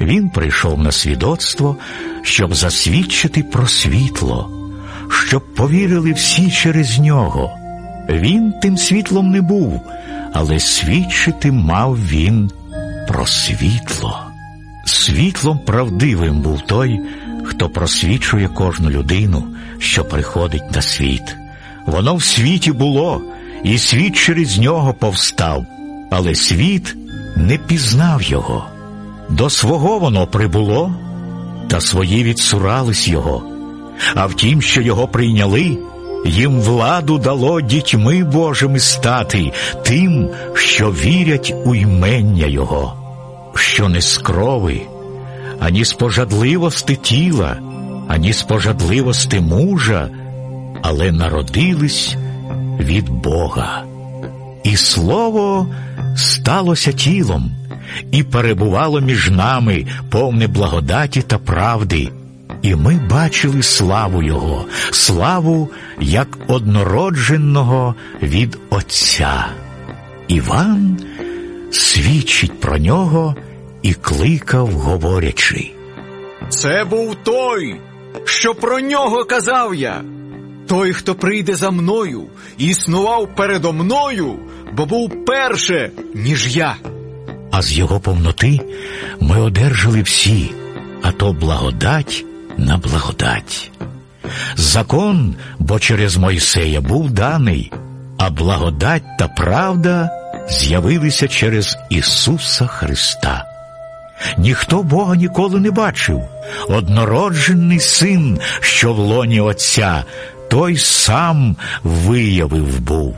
Він прийшов на свідоцтво, щоб засвідчити про світло, щоб повірили всі через нього. Він тим світлом не був, але свідчити мав він про світло. Світлом правдивим був той, хто просвічує кожну людину, що приходить на світ. Воно в світі було, і світ через нього повстав, але світ не пізнав його. До свого воно прибуло, та свої відсурались його. А втім, що його прийняли, їм владу дало дітьми Божими стати, тим, що вірять у імення його, що не з крови, ані з пожадливости тіла, ані з пожадливости мужа, але народились від Бога. І Слово сталося тілом, і перебувало між нами, повне благодаті та правди. І ми бачили славу Його, славу, як однородженого від Отця. Іван свідчить про нього і кликав, говорячи: «Це був той, що про нього казав я, той, хто прийде за мною, існував передо мною, бо був перше, ніж я». А з його повноти ми одержали всі, а то благодать на благодать. Закон, бо через Мойсея був даний, а благодать та правда з'явилися через Ісуса Христа. Ніхто Бога ніколи не бачив. Однороджений Син, що в лоні Отця, той сам виявив був.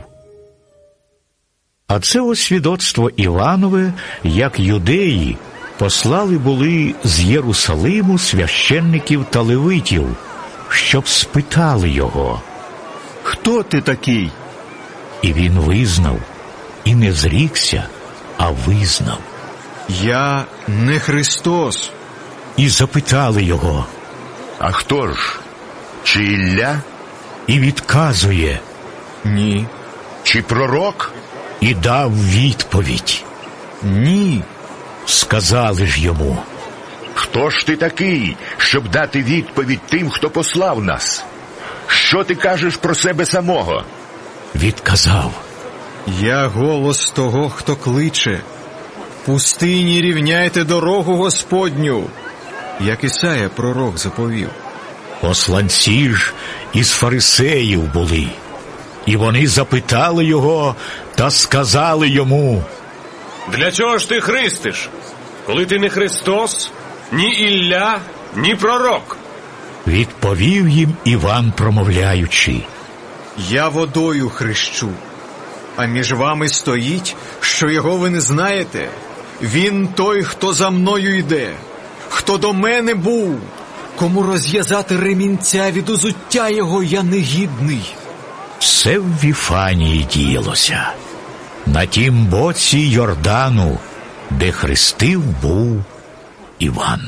А це ось свідоцтво Іванове, як юдеї послали були з Єрусалиму священників та левитів, щоб спитали його: «Хто ти такий?» І він визнав, і не зрікся, а визнав: «Я не Христос». І запитали його: «А хто ж? Чи Ілля?» І відказує: «Ні». «Чи пророк?» І дав відповідь: «Ні». Сказали ж йому: «Хто ж ти такий, щоб дати відповідь тим, хто послав нас? Що ти кажеш про себе самого?» Відказав: «Я голос того, хто кличе: в пустині рівняйте дорогу Господню, як Ісая пророк заповів». Посланці ж із фарисеїв були, і вони запитали його та сказали йому: «Для чого ж ти хрестиш, коли ти не Христос, ні Ілля, ні пророк?» Відповів їм Іван, промовляючи: «Я водою хрещу, а між вами стоїть, що його ви не знаєте. Він той, хто за мною йде, хто до мене був, кому розв'язати ремінця від узуття його я негідний». Все в Віфанії діялося, на тім боці Йордану, де хрестив був Іван.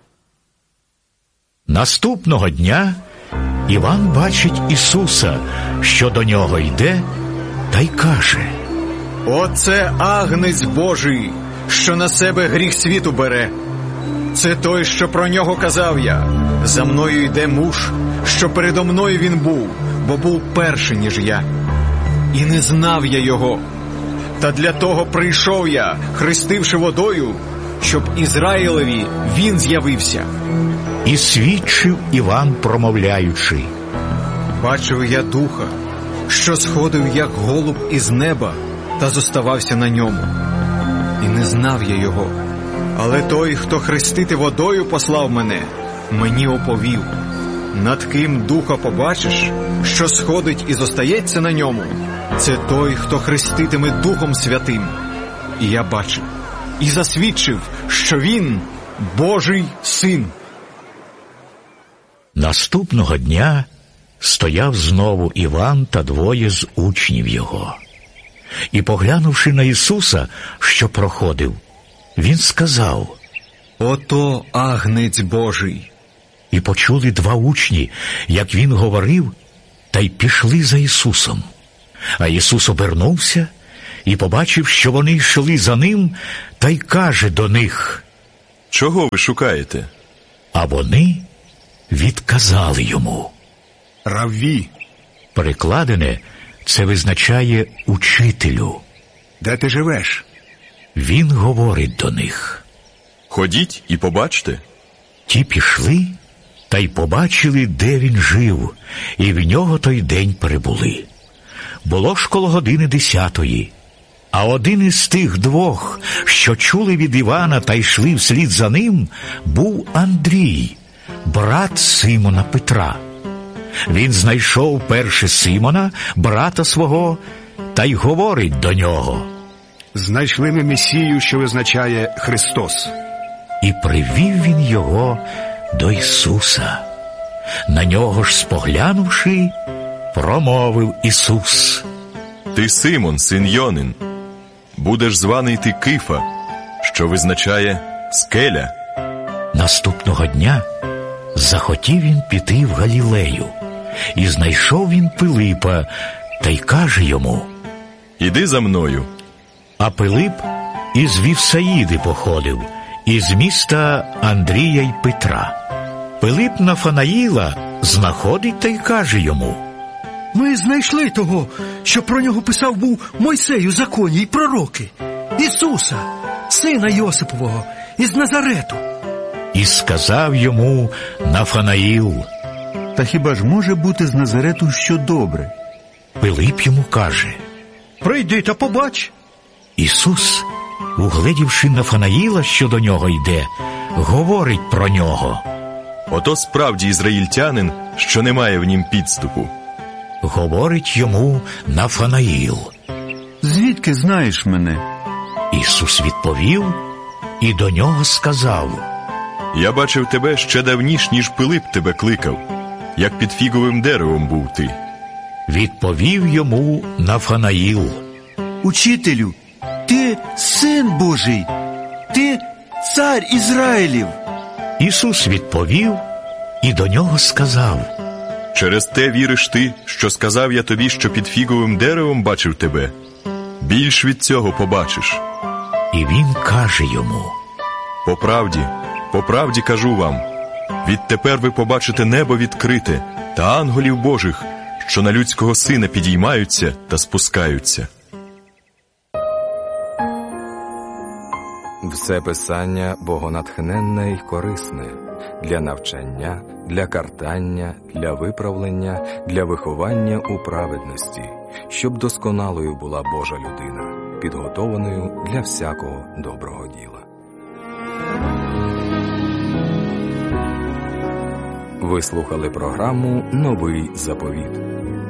Наступного дня Іван бачить Ісуса, що до нього йде, та й каже: «Оце агнець Божий, що на себе гріх світу бере. Це той, що про нього казав я. За мною йде муж, що передо мною він був, бо був перший, ніж я. І не знав я його. Та для того прийшов я, хрестивши водою, щоб Ізраїлеві він з'явився». І свідчив Іван, промовляючи: «Бачив я Духа, що сходив, як голуб із неба, та зоставався на ньому. І не знав я його. Але той, хто хрестити водою послав мене, мені оповів: над ким Духа побачиш, що сходить і зостається на ньому, це той, хто хреститиме Духом Святим. І я бачив, і засвідчив, що він Божий Син». Наступного дня стояв знову Іван та двоє з учнів його. І, поглянувши на Ісуса, що проходив, він сказав: «Ото агнець Божий». І почули два учні, як він говорив, та й пішли за Ісусом. А Ісус обернувся і побачив, що вони йшли за ним, та й каже до них: Чого ви шукаєте? А вони відказали йому. Равві, Перекладене це визначає «учителю». де ти живеш? Він говорить до них. Ходіть і побачте. Ті пішли та й побачили, де він жив, і в нього той день перебули. Було ж коло години 10-ї. А один із тих двох, що чули від Івана та йшли вслід за ним, був Андрій, брат Симона Петра. Він знайшов перше Симона, брата свого, та й говорить до нього. Знайшли ми Месію, що визначає Христос. І привів він його до Ісуса. На нього ж споглянувши, промовив Ісус. Ти Симон, син Йонин. Будеш званий ти Кифа, що визначає скеля. Наступного дня захотів він піти в Галілею. І знайшов він Пилипа, та й каже йому. Іди за мною. А Пилип із Вівсаїди походив, із міста Андрія й Петра. Пилип Нафанаїла знаходить та й каже йому. Ми знайшли того, що про нього писав був Мойсей у законі й пророки. Ісуса, сина Йосипового, із Назарету. І сказав йому Нафанаїл. Та хіба ж може бути з Назарету що добре? Пилип йому каже. Прийди та побач. Ісус, угледівши Нафанаїла, що до нього йде, говорить про нього. Ото справді ізраїльтянин, що не має в нім підступу. Говорить йому Нафанаїл. Звідки знаєш мене? Ісус відповів і до нього сказав. Я бачив тебе ще давніш, ніж Пилип тебе кликав, як під фіговим деревом був ти. Відповів йому Нафанаїл. Учителю, ти син Божий, ти цар Ізраїлів. Ісус відповів і до нього сказав. Через те віриш ти, що сказав я тобі, що під фіговим деревом бачив тебе? Більш від цього побачиш. І він каже йому. По правді кажу вам, відтепер ви побачите небо відкрите та ангелів Божих, що на людського сина підіймаються та спускаються. Все писання богонатхненне й корисне для навчання, для картання, для виправлення, для виховання у праведності, щоб досконалою була Божа людина, підготованою для всякого доброго діла. Ви слухали програму «Новий заповіт».